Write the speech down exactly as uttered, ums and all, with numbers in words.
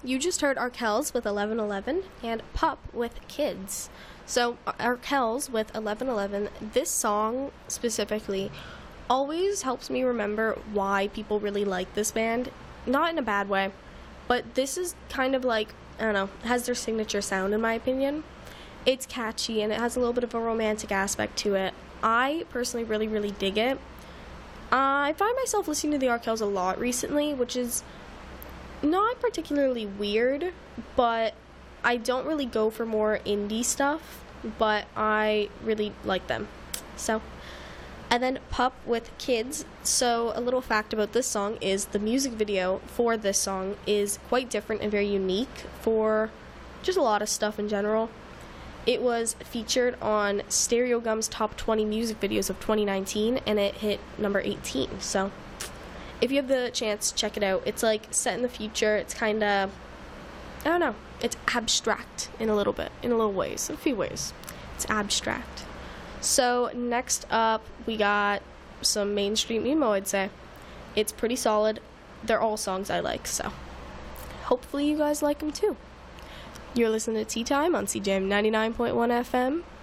you just heard Arkells with eleven eleven and Pup with Kids. So Arkells with eleven eleven, this song specifically always helps me remember why people really like this band. Not in a bad way, but this is kind of like, I don't know, has their signature sound in my opinion. It's catchy and it has a little bit of a romantic aspect to it. I personally really, really dig it. Uh, I find myself listening to the Arkells a lot recently, which is not particularly weird, but I don't really go for more indie stuff, but I really like them. So, and then Pup with Kids. So a little fact about this song is the music video for this song is quite different and very unique for just a lot of stuff in general. It was featured on Stereogum's Top twenty Music Videos of twenty nineteen, and it hit number eighteen. So if you have the chance, check it out. It's like set in the future. It's kind of, I don't know, it's abstract in a little bit, in a little ways, a few ways. It's abstract. So next up, we got some mainstream emo, I'd say. It's pretty solid. They're all songs I like, so hopefully you guys like them too. You're listening to Tea Time on C J M ninety-nine point one F M.